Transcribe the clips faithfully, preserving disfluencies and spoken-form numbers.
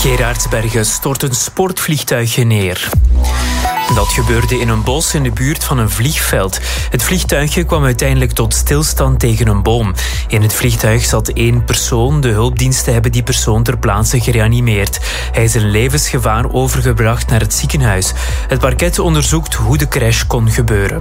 Geraardsbergen stort een sportvliegtuigje neer. Dat gebeurde in een bos in de buurt van een vliegveld. Het vliegtuigje kwam uiteindelijk tot stilstand tegen een boom. In het vliegtuig zat één persoon. De hulpdiensten hebben die persoon ter plaatse gereanimeerd. Hij is in levensgevaar overgebracht naar het ziekenhuis. Het parket onderzoekt hoe de crash kon gebeuren.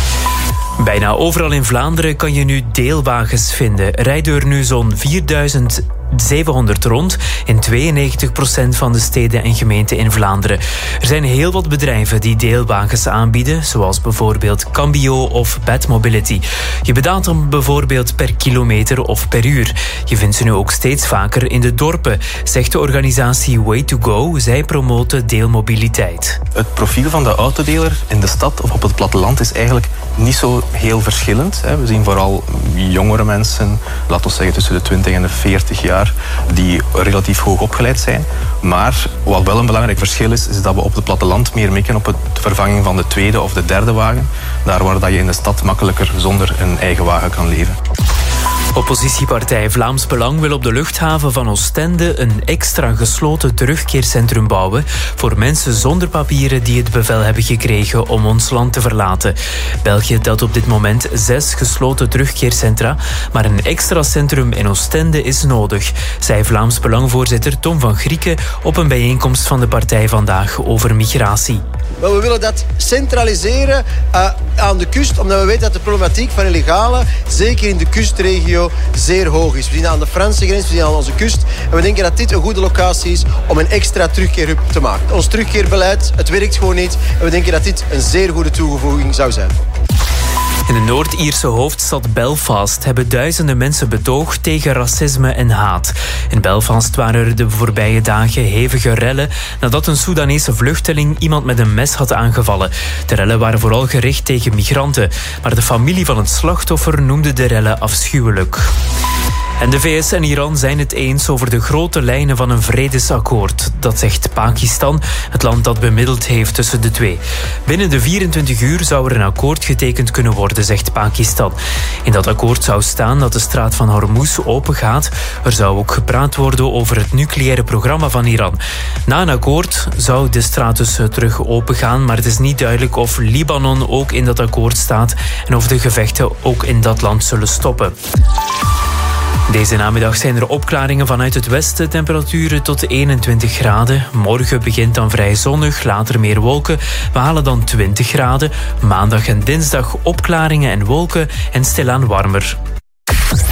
Bijna overal in Vlaanderen kan je nu deelwagens vinden. Rijden er nu zo'n vierduizend zevenhonderd rond in tweeënnegentig procent van de steden en gemeenten in Vlaanderen. Er zijn heel wat bedrijven die deelwagens aanbieden, zoals bijvoorbeeld Cambio of Bad Mobility. Je betaalt dan bijvoorbeeld per kilometer of per uur. Je vindt ze nu ook steeds vaker in de dorpen, zegt de organisatie Way to Go. Zij promoten deelmobiliteit. Het profiel van de autodeler in de stad of op het platteland is eigenlijk niet zo heel verschillend. We zien vooral jongere mensen, laten we zeggen tussen de twintig en de veertig jaar, die relatief hoog opgeleid zijn. Maar wat wel een belangrijk verschil is, is dat we op het platteland meer mikken op de vervanging van de tweede of de derde wagen. Daar waar dat je in de stad makkelijker zonder een eigen wagen kan leven. Oppositiepartij Vlaams Belang wil op de luchthaven van Oostende een extra gesloten terugkeercentrum bouwen voor mensen zonder papieren die het bevel hebben gekregen om ons land te verlaten. België telt op dit moment zes gesloten terugkeercentra, maar een extra centrum in Oostende is nodig, zei Vlaams Belang-voorzitter Tom van Grieken op een bijeenkomst van de partij vandaag over migratie. Wel, we willen dat centraliseren uh, aan de kust, omdat we weten dat de problematiek van illegale, zeker in de kustregio, zeer hoog is. We zien dat aan de Franse grens, we zien dat aan onze kust. En we denken dat dit een goede locatie is om een extra terugkeerhub te maken. Ons terugkeerbeleid, het werkt gewoon niet. En we denken dat dit een zeer goede toevoeging zou zijn. In de Noord-Ierse hoofdstad Belfast hebben duizenden mensen betoogd tegen racisme en haat. In Belfast waren er de voorbije dagen hevige rellen nadat een Soedanese vluchteling iemand met een mes had aangevallen. De rellen waren vooral gericht tegen migranten, maar de familie van het slachtoffer noemde de rellen afschuwelijk. En de V S en Iran zijn het eens over de grote lijnen van een vredesakkoord. Dat zegt Pakistan, het land dat bemiddeld heeft tussen de twee. Binnen de vierentwintig uur zou er een akkoord getekend kunnen worden, zegt Pakistan. In dat akkoord zou staan dat de straat van Hormuz opengaat. Er zou ook gepraat worden over het nucleaire programma van Iran. Na een akkoord zou de straat dus terug opengaan, maar het is niet duidelijk of Libanon ook in dat akkoord staat en of de gevechten ook in dat land zullen stoppen. Deze namiddag zijn er opklaringen vanuit het westen, temperaturen tot eenentwintig graden. Morgen begint dan vrij zonnig, later meer wolken. We halen dan twintig graden. Maandag en dinsdag opklaringen en wolken en stilaan warmer.